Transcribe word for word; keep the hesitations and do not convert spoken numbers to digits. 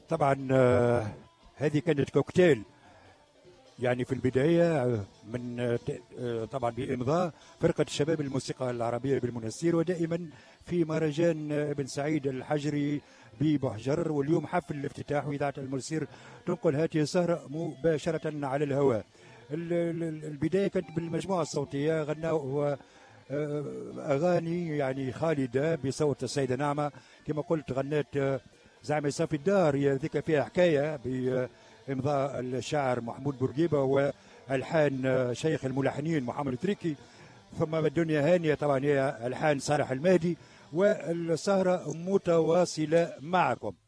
طبعا آه، هذه كانت كوكتيل يعني في البداية من آه، طبعا بإمضاء فرقة الشباب الموسيقى العربية بالمنستير، ودائما في مهرجان آه، ابن سعيد الحجري ببحجر، واليوم حفل الافتتاح وإذاعة المنستير تنقل هذه السهرة مباشرة على الهواء. ال- ال- البداية كانت بالمجموعة الصوتية، غنوا آه، أغاني يعني خالدة بصوت السيدة نعمة. كما قلت غنت آه، زعما صافي الدار، هي ذيك فيها حكاية بإمضاء الشاعر محمود بورقيبة والحان آه، شيخ الملحنين محمد تريكي. ثم الدنيا هانية طبعا هي الحان صالح المهدي، والسهرة متواصلة معكم.